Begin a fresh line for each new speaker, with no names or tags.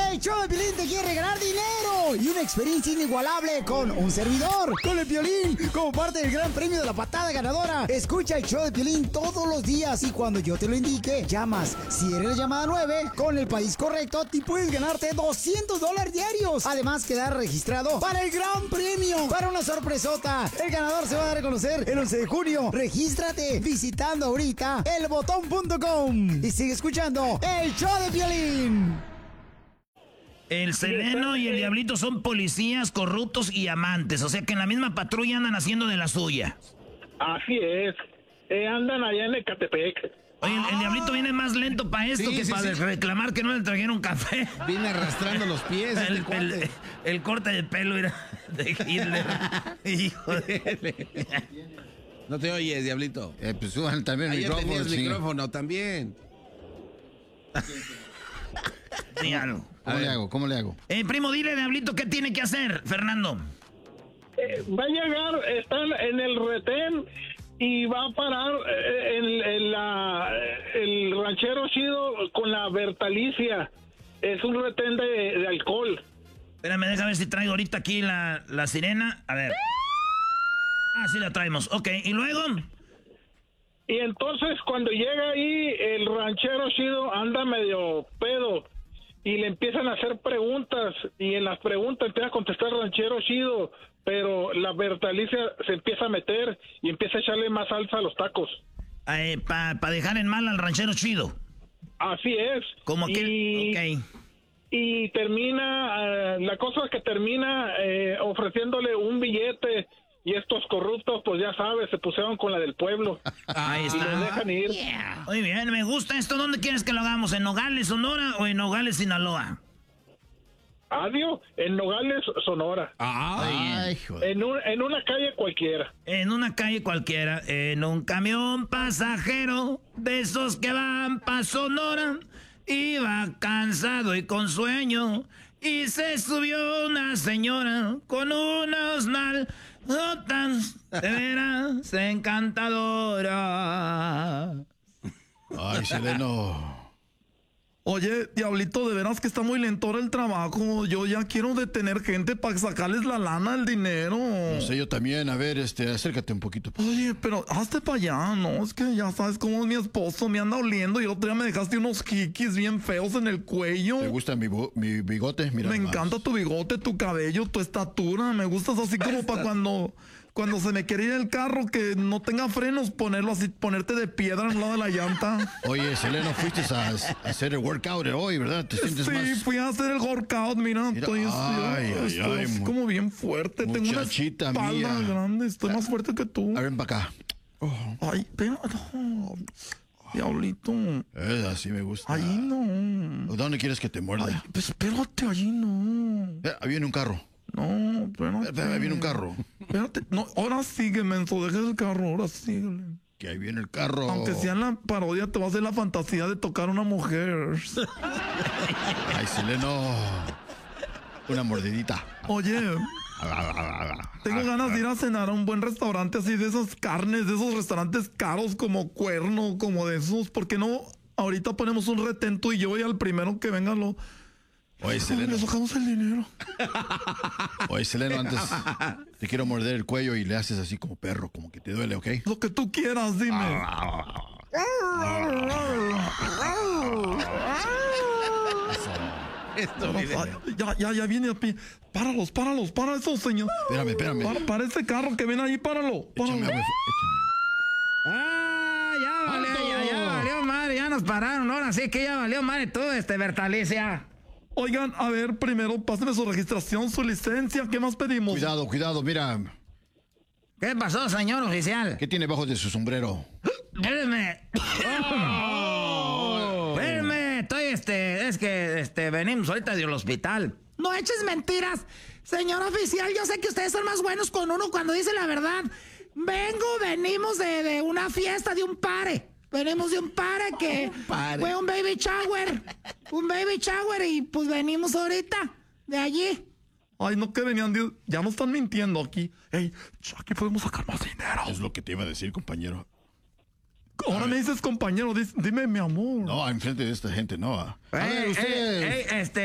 El show de Piolín te quiere regalar dinero y una experiencia inigualable con un servidor, con el Piolín, como parte del gran premio de la patada ganadora. Escucha el show de Piolín todos los días y cuando yo te lo indique, llamas. Si eres la llamada 9, con el país correcto, te puedes ganarte $200 diarios. Además, quedar registrado para el gran premio, para una sorpresota. El ganador se va a dar a conocer el 11 de junio. Regístrate visitando ahorita elbotón.com y sigue escuchando el show de Piolín.
El Seleno y el Diablito son policías corruptos y amantes, o sea que en la misma patrulla andan haciendo de la suya.
Así es. Andan allá en Ecatepec.
Oye, el Diablito viene más lento para esto que para reclamar que no le trajeron café.
Viene arrastrando los pies.
El corte de pelo era de Hitler. Hijo de...
No te oyes, Diablito.
Pues suban también el micrófono.
Tenías micrófono también.
Dígalo.
¿Cómo le hago?
Primo, dile, Diablito, ¿qué tiene que hacer, Fernando?
Va a llegar, están en el retén y va a parar el ranchero chido con la Bertalicia. Es un retén de alcohol.
Espérame, déjame ver si traigo ahorita aquí la sirena. A ver. Ah, sí la traemos. Ok, ¿y luego?
Y entonces cuando llega ahí, el ranchero chido anda medio pedo y le empiezan a hacer preguntas y en las preguntas empieza a contestar el ranchero chido, pero la Bertalicia se empieza a meter y empieza a echarle más salsa a los tacos.
Para dejar en mal al ranchero chido.
Así es.
Como que... Ok.
Y termina, la cosa es que termina ofreciéndole un billete. Y estos corruptos, pues ya sabes, se pusieron con la del pueblo.
Ahí está.
Y los dejan ir.
Yeah. Muy bien, me gusta esto. ¿Dónde quieres que lo hagamos? ¿En Nogales, Sonora o en Nogales, Sinaloa?
Adiós, en Nogales, Sonora.
Ay,
en una calle cualquiera.
En una calle cualquiera. En un camión pasajero de esos que van pa' Sonora. Iba cansado y con sueño. Y se subió una señora con unos nalgotas de veras encantadora.
Ay, Seleno.
Oye, Diablito, de veras que está muy lento ahora el trabajo. Yo ya quiero detener gente para sacarles la lana, el dinero.
No sé, yo también. A ver, acércate un poquito.
Oye, pero hazte para allá, ¿no? Es que ya sabes cómo es mi esposo. Me anda oliendo y el otro día me dejaste unos jiquis bien feos en el cuello.
¿Te gusta mi bigote? Mira,
me encanta tu bigote, tu cabello, tu estatura. Me gustas así como para cuando se me quiere ir el carro que no tenga frenos, ponerlo así, ponerte de piedra al lado de la llanta.
Oye, Seleno, fuiste a hacer el workout hoy, ¿verdad? ¿Te sientes más?
Sí, fui a hacer el workout, mira estoy como bien fuerte. Tengo una espalda grande, estoy más fuerte que tú.
A ver, para acá.
Ay, pero... No. Diablito.
Así me gusta.
Ahí no.
¿Dónde quieres que te muerda?
Ay, pues espérate, allí no.
Viene un carro.
No, espérate.
Viene un carro.
Espérate. No, ahora sigue, menso. Deja el carro, ahora síguele.
Que ahí viene el carro.
Aunque sea en la parodia, te va a hacer la fantasía de tocar a una mujer.
Ay, Seleno. Una mordidita.
Oye, tengo ganas de ir a cenar a un buen restaurante así de esas carnes, de esos restaurantes caros como Cuerno, como de esos. ¿Por qué no? Ahorita ponemos un retén tú y yo y al primero que venga lo...
Oye, Seleno.
Le sacamos el dinero.
Oye, Seleno, antes te quiero morder el cuello y le haces así como perro, como que te duele, ¿ok?
Lo que tú quieras, dime. Ya viene a pie. Páralos, para eso, señor.
Espérame.
Para ese carro que viene ahí, páralo.
Échame.
Ya valió madre, ya nos pararon. Ahora sí que ya valió madre todo Bertalicia.
Oigan, a ver, primero pásame su registración, su licencia. ¿Qué más pedimos?
Cuidado, mira.
¿Qué pasó, señor oficial?
¿Qué tiene bajo de su sombrero?
Espérame. Espérame, es que venimos ahorita del hospital.
No eches mentiras. Señor oficial, yo sé que ustedes son más buenos con uno cuando dice la verdad. Venimos de una fiesta, de un pare. Venimos de un pare que fue un baby shower. Un baby shower y pues venimos ahorita de allí.
Ay, no que venían ya no están mintiendo aquí. Ey, aquí podemos sacar más dinero.
Es lo que te iba a decir, compañero.
Ahora me dices compañero, dime mi amor.
No, enfrente de esta gente, no.
A ver, usted...